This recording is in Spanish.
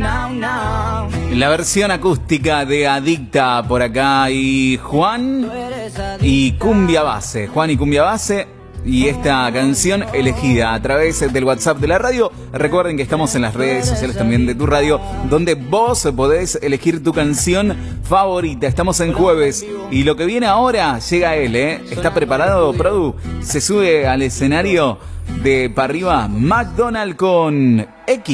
La versión acústica de Adicta por acá y Juan y Cumbia Base. Juan y Cumbia Base. Y esta canción elegida a través del WhatsApp de la radio. Recuerden que estamos en las redes sociales también de tu radio, donde vos podés elegir tu canción favorita. Estamos en jueves y lo que viene ahora llega él, ¿eh? ¿Está preparado, Produ? Se sube al escenario de Pa' Arriba McDonald con X.